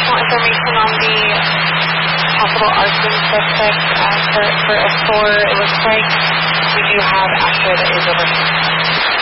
additional information on the possible arson suspect for a store. It looks like we do have after that is over.